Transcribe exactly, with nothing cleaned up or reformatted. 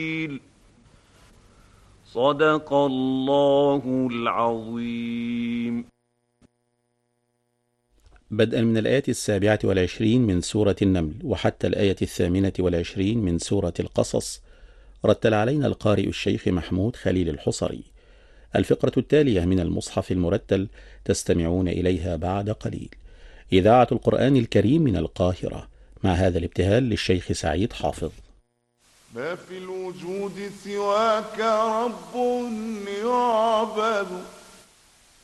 صدق الله العظيم. بدءا من الآية السابعة والعشرين من سورة النمل وحتى الآية الثامنة والعشرين من سورة القصص، رتل علينا القارئ الشيخ محمود خليل الحصري. الفقرة التالية من المصحف المرتل تستمعون إليها بعد قليل. إذاعة القرآن الكريم من القاهرة، مع هذا الابتهال للشيخ سعيد حافظ. ما في الوجود سواك رب يعبد